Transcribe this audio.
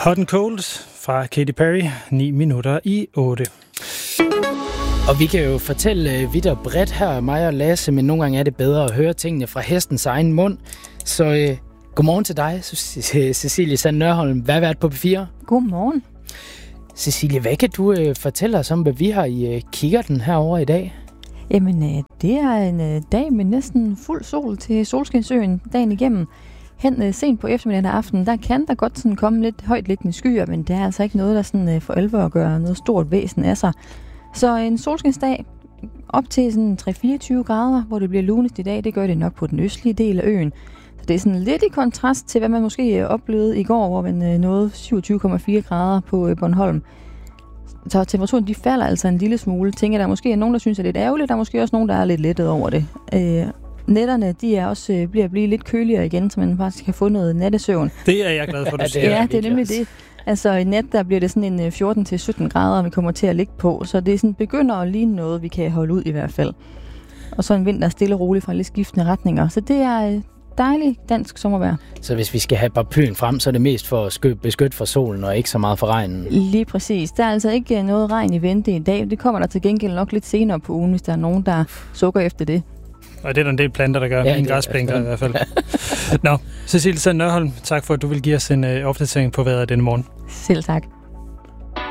Hot and Cold fra Katy Perry, 9 minutter i 8. Og vi kan jo fortælle vidt og bredt her, mig og Lasse, men nogle gange er det bedre at høre tingene fra hestens egen mund. Så godmorgen til dig, Cecilie Sand Nørholm. Hvad er vært på P4? Godmorgen. Cecilie, hvad kan du fortælle os om, hvad vi har i kikkerten herovre i dag? Jamen, det er en dag med næsten fuld sol til Solskinsøen dagen igennem. Hen sent på eftermiddagen og aftenen, der kan der godt sådan komme lidt højtliggende skyer, men det er altså ikke noget, der sådan for alvor gør noget stort væsen af sig. Så en solskinsdag op til sådan 3-24 grader, hvor det bliver lunest i dag, det gør det nok på den østlige del af øen. Så det er sådan lidt i kontrast til, hvad man måske oplevede i går, hvor man nåede 27,4 grader på Bornholm. Så temperaturen, de falder altså en lille smule. Tænker der måske er nogen, der synes, det er lidt ærgerligt, der er måske også nogen, der er lidt lettet over det. Nætterne, de er også bliver lidt køligere igen, så man faktisk kan få noget nattesøvn. Det er jeg glad for, du siger. Ja, det er nemlig det. Altså i nat, der bliver det sådan en 14-17 grader, vi kommer til at ligge på, så det sådan begynder at ligne noget, vi kan holde ud i hvert fald. Og så en vind, der er stille og rolig fra lidt skiftende retninger. Så det er dejlig dansk sommervejr. Så hvis vi skal have paraplyen frem, så er det mest for at beskytte for solen og ikke så meget for regnen? Lige præcis. Der er altså ikke noget regn i vente i dag. Det kommer der til gengæld nok lidt senere på ugen, hvis der er nogen, der sukker efter det. Og det er der en del planter, der gør. Ja, min græsbænker i hvert fald. Nå, Cecilie Sand Nørholm, tak for, at du vil give os en opdatering på vejret denne morgen. Selv tak.